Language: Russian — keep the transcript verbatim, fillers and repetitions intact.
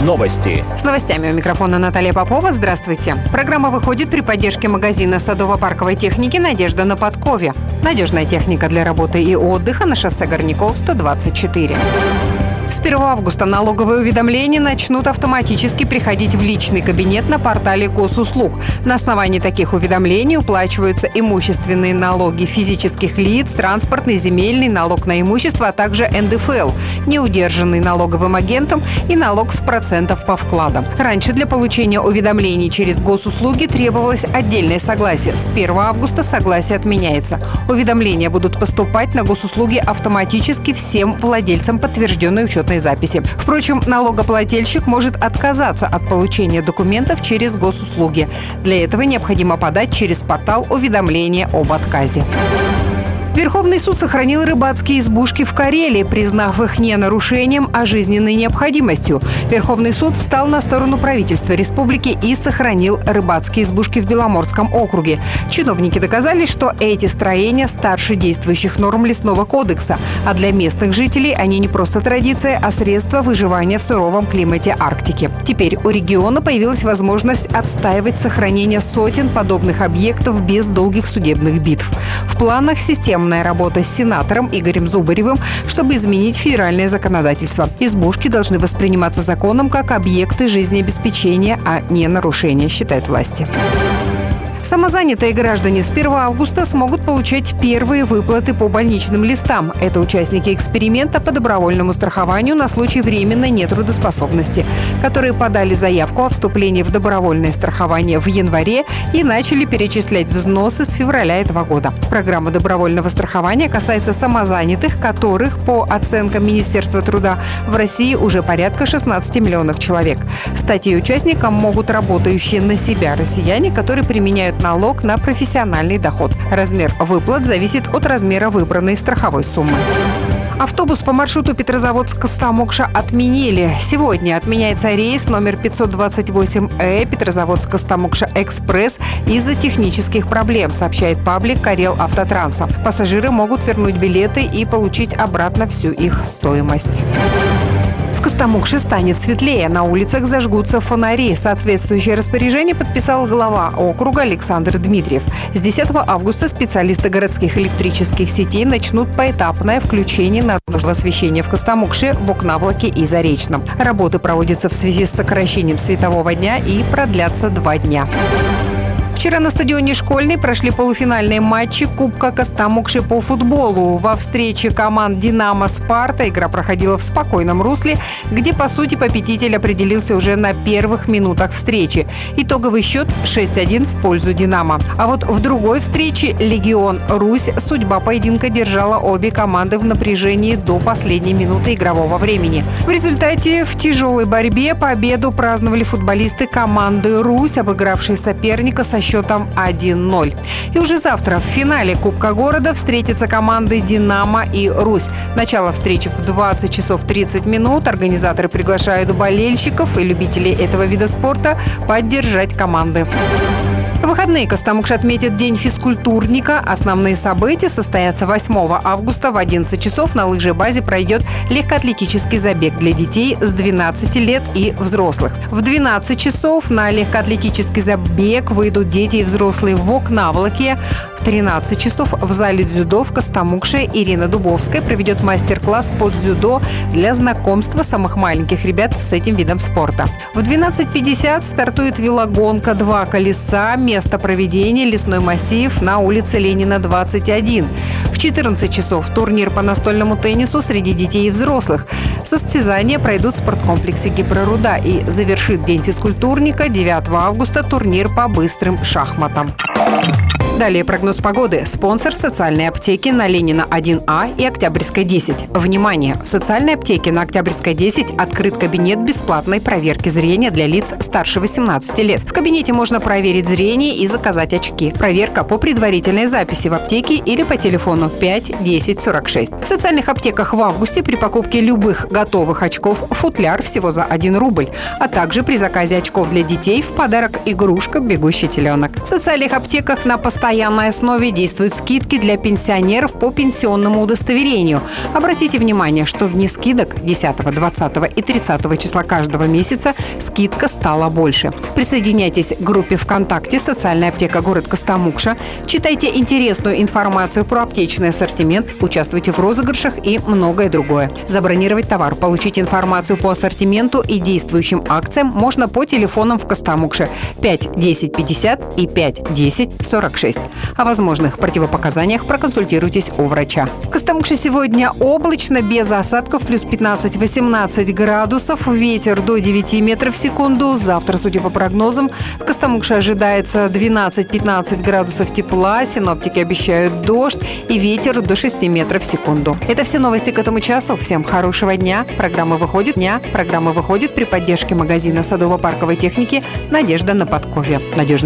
Новости. С новостями у микрофона Наталья Попова. Здравствуйте. Программа выходит при поддержке магазина садово-парковой техники «Надежда на подкове». Надежная техника для работы и отдыха на шоссе Горняков, сто двадцать четыре. С первого августа налоговые уведомления начнут автоматически приходить в личный кабинет на портале госуслуг. На основании таких уведомлений уплачиваются имущественные налоги физических лиц, транспортный, земельный, налог на имущество, а также эн дэ эф эл, неудержанный налоговым агентом, и налог с процентов по вкладам. Раньше для получения уведомлений через госуслуги требовалось отдельное согласие. С первого августа согласие отменяется. Уведомления будут поступать на госуслуги автоматически всем владельцам подтвержденной учетной записи. Впрочем, налогоплательщик может отказаться от получения документов через госуслуги. Для этого необходимо подать через портал уведомления об отказе. Верховный суд сохранил рыбацкие избушки в Карелии, признав их не нарушением, а жизненной необходимостью. Верховный суд встал на сторону правительства республики и сохранил рыбацкие избушки в Беломорском округе. Чиновники доказали, что эти строения старше действующих норм лесного кодекса, а для местных жителей они не просто традиция, а средство выживания в суровом климате Арктики. Теперь у региона появилась возможность отстаивать сохранение сотен подобных объектов без долгих судебных битв. В планах системная работа с сенатором Игорем Зубаревым, чтобы изменить федеральное законодательство. Избушки должны восприниматься законом как объекты жизнеобеспечения, а не нарушения, считают власти. Самозанятые граждане с первого августа смогут получать первые выплаты по больничным листам. Это участники эксперимента по добровольному страхованию на случай временной нетрудоспособности, которые подали заявку о вступлении в добровольное страхование в январе и начали перечислять взносы с февраля этого года. Программа добровольного страхования касается самозанятых, которых, по оценкам Министерства труда, в России уже порядка шестнадцати миллионов человек. Стать ее участником могут работающие на себя россияне, которые применяют налог на профессиональный доход. Размер выплат зависит от размера выбранной страховой суммы. Автобус по маршруту Петрозаводск-Костомукша отменили. Сегодня отменяется рейс номер пятьсот двадцать восемь э Петрозаводск-Костомукша экспресс из-за технических проблем, сообщает паблик Карел Автотранса. Пассажиры могут вернуть билеты и получить обратно всю их стоимость. В Костомукше станет светлее. На улицах зажгутся фонари. Соответствующее распоряжение подписал глава округа Александр Дмитриев. С десятого августа специалисты городских электрических сетей начнут поэтапное включение наружного освещения в Костомукше, в Окнавлаке и Заречном. Работы проводятся в связи с сокращением светового дня и продлятся два дня. Вчера на стадионе «Школьный» прошли полуфинальные матчи Кубка Костомукши по футболу. Во встрече команд «Динамо», «Спарта» игра проходила в спокойном русле, где, по сути, победитель определился уже на первых минутах встречи. Итоговый счет шесть один в пользу «Динамо». А вот в другой встрече «Легион Русь» судьба поединка держала обе команды в напряжении до последней минуты игрового времени. В результате в тяжелой борьбе победу праздновали футболисты команды «Русь», обыгравшие соперника со счетом один ноль. И уже завтра в финале Кубка города встретятся команды «Динамо» и «Русь». Начало встречи в двадцать часов тридцать минут. Организаторы приглашают болельщиков и любителей этого вида спорта поддержать команды. В выходные Костомукша отметит День физкультурника. Основные события состоятся восьмого августа в одиннадцать часов. На лыжной базе пройдет легкоатлетический забег для детей с двенадцати лет и взрослых. В двенадцать часов на легкоатлетический забег выйдут дети и взрослые в Окнавлаке. В тринадцать часов в зале дзюдо в Костомукше Ирина Дубовская проведет мастер-класс по дзюдо для знакомства самых маленьких ребят с этим видом спорта. В двенадцать пятьдесят стартует велогонка «Два колеса». Место проведения – лесной массив на улице Ленина, двадцать один. В четырнадцать часов турнир по настольному теннису среди детей и взрослых. Состязания пройдут в спорткомплексе «Гипроруда» и завершит День физкультурника девятого августа турнир по быстрым шахматам. Далее прогноз погоды. Спонсор социальной аптеки на Ленина один А и Октябрьской десять. Внимание! В социальной аптеке на Октябрьской десять открыт кабинет бесплатной проверки зрения для лиц старше восемнадцати лет. В кабинете можно проверить зрение и заказать очки. Проверка по предварительной записи в аптеке или по телефону пять десять сорок шесть. В социальных аптеках в августе при покупке любых готовых очков футляр всего за один рубль, а также при заказе очков для детей в подарок игрушка «Бегущий теленок». В социальных аптеках на постоянном постоянной основе действуют скидки для пенсионеров по пенсионному удостоверению. Обратите внимание, что в дни скидок десятого, двадцатого и тридцатого числа каждого месяца скидка стала больше. Присоединяйтесь к группе ВКонтакте «Социальная аптека город Костомукша», читайте интересную информацию про аптечный ассортимент, участвуйте в розыгрышах и многое другое. Забронировать товар, получить информацию по ассортименту и действующим акциям можно по телефонам в Костомукше пять десять пятьдесят и пять десять сорок шесть. О возможных противопоказаниях проконсультируйтесь у врача. В Костомукше сегодня облачно, без осадков, плюс пятнадцать-восемнадцать градусов, ветер до девяти метров в секунду. Завтра, судя по прогнозам, в Костомукше ожидается двенадцать-пятнадцать градусов тепла, синоптики обещают дождь и ветер до шести метров в секунду. Это все новости к этому часу. Всем хорошего дня. Программа выходит дня. Программа выходит при поддержке магазина садово-парковой техники «Надежда на Подкове». Надежно